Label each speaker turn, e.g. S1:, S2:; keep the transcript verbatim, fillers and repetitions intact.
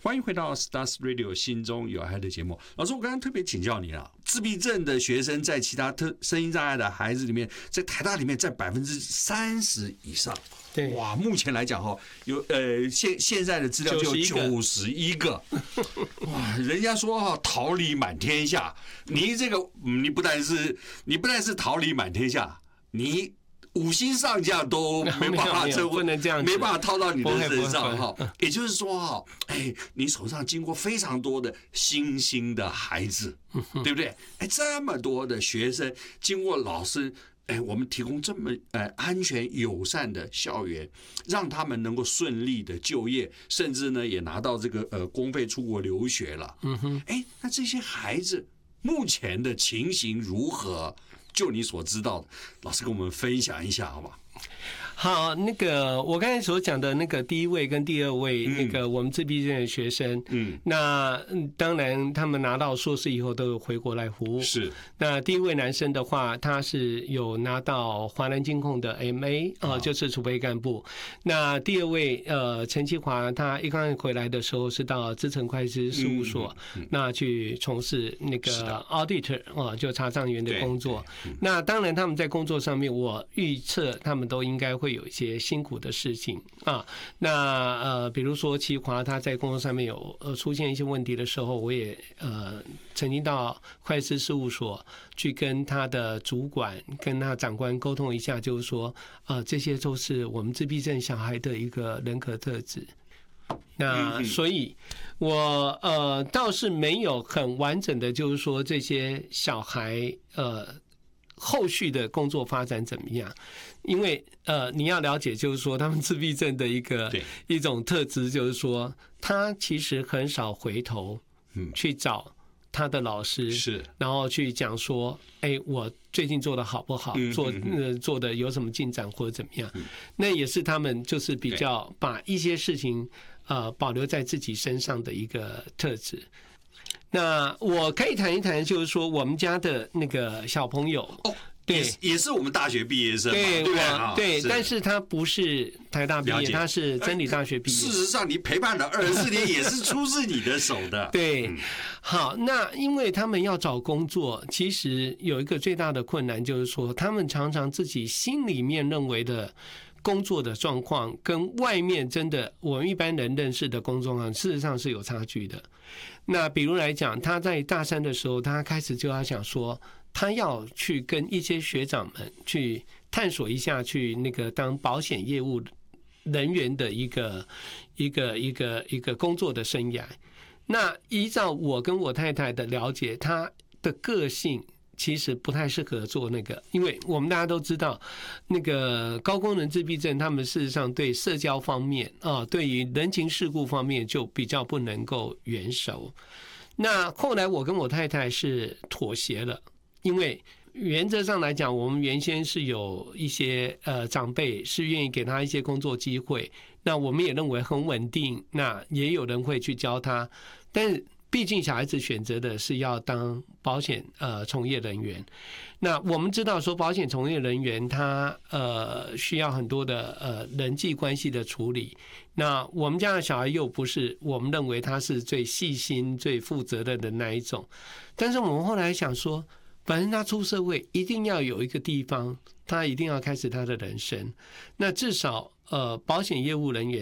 S1: 欢迎回到 Stars Radio 心中有爱的节目。老师，我刚刚特别请教你了，自闭症的学生在其他特声音障碍的孩子里面，在台大里面占百分之三十以上。
S2: 对，
S1: 哇，目前来讲哈，有呃现现在的资料就有九十一个。哇，人家说哈，桃李满天下，你这个你不但是你不但是桃李满天下，你五星上将都没办法这
S2: 不能这样，
S1: 没办法套到你的身上哈。也就是说哈，哎，你手上经过非常多的新兴的孩子，对不对？哎，这么多的学生经过老师，哎，我们提供这么呃安全友善的校园，让他们能够顺利的就业，甚至呢也拿到这个呃公费出国留学了。嗯哼，哎，那这些孩子目前的情形如何？就你所知道的，老师跟我们分享一下，好吧？
S2: 好，那个我刚才所讲的那个第一位跟第二位，那个我们自闭症的学生，嗯，那当然他们拿到硕士以后都有回国来服务。是，那第一位男生的话，他是有拿到华南金控的 M A 啊，就是储备干部。那第二位呃陈其华，他一刚回来的时候是到资诚会计师事务所，那去从事那个 auditor 啊，就查账员的工作。那当然他们在工作上面，我预测他们都应该会有一些辛苦的事情啊。那呃，比如说齐华他在工作上面有呃出现一些问题的时候，我也呃曾经到会计师事务所去跟他的主管、跟他长官沟通一下，就是说呃这些都是我们自闭症小孩的一个人格特质。那所以我呃倒是没有很完整的，就是说这些小孩呃。后续的工作发展怎么样？因为呃，你要了解，就是说他们自闭症的一个一种特质，就是说他其实很少回头去找他的老师，是，然后去讲说，哎，我最近做的好不好，做呃做的有什么进展或者怎么样？那也是他们就是比较把一些事情呃保留在自己身上的一个特质。那我可以谈一谈，就是说我们家的那个小朋友，哦，对，
S1: 也是我们大学毕业生嘛，
S2: 对
S1: 对吧？
S2: 对，但是他不是台大毕业，他是真理大学毕业。
S1: 事实上，你陪伴了二十四年，也是出自你的手的。
S2: 对，好，那因为他们要找工作，其实有一个最大的困难，就是说他们常常自己心里面认为的工作的状况跟外面真的我们一般人认识的工作状况事实上是有差距的。那比如来讲，他在大三的时候，他开始就要想说，他要去跟一些学长们去探索一下，去那个当保险业务人员的一个一个一个一个工作的生涯。那依照我跟我太太的了解，他的个性其实不太适合做那个，因为我们大家都知道，那个高功能自闭症，他们事实上对社交方面啊，对于人情世故方面就比较不能够圆熟。那后来我跟我太太是妥协了，因为原则上来讲，我们原先是有一些呃长辈是愿意给他一些工作机会，那我们也认为很稳定，那也有人会去教他，但是毕竟小孩子选择的是要当保险呃从业人员，那我们知道说保险从业人员他呃需要很多的呃人际关系的处理，那我们家的小孩又不是我们认为他是最细心最负责任的那一种，但是我们后来想说，反正他出社会一定要有一个地方，他一定要开始他的人生，那至少呃保险业务人员